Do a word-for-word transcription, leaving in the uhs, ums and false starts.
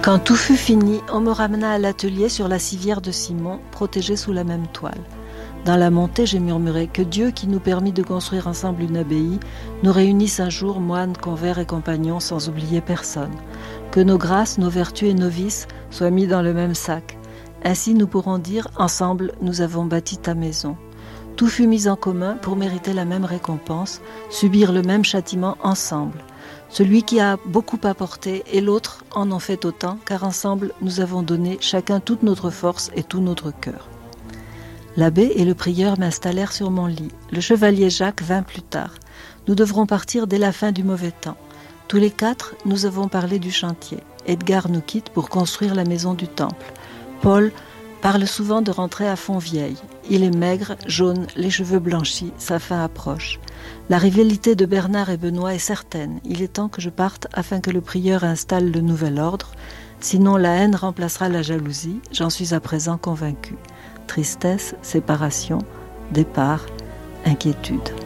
Quand tout fut fini, on me ramena à l'atelier sur la civière de Simon, protégée sous la même toile. Dans la montée, j'ai murmuré que Dieu, qui nous permit de construire ensemble une abbaye, nous réunisse un jour, moines, convers et compagnons, sans oublier personne. Que nos grâces, nos vertus et nos vices soient mis dans le même sac. Ainsi, nous pourrons dire, ensemble, nous avons bâti ta maison. Tout fut mis en commun pour mériter la même récompense, subir le même châtiment ensemble. Celui qui a beaucoup apporté et l'autre en ont fait autant, car ensemble, nous avons donné chacun toute notre force et tout notre cœur. L'abbé et le prieur m'installèrent sur mon lit. Le chevalier Jacques vint plus tard. Nous devrons partir dès la fin du mauvais temps. Tous les quatre, nous avons parlé du chantier. Edgar nous quitte pour construire la maison du temple. Paul parle souvent de rentrer à Fontvieille. Il est maigre, jaune, les cheveux blanchis, sa fin approche. La rivalité de Bernard et Benoît est certaine. Il est temps que je parte afin que le prieur installe le nouvel ordre. Sinon, la haine remplacera la jalousie. J'en suis à présent convaincu. Tristesse, séparation, départ, inquiétude.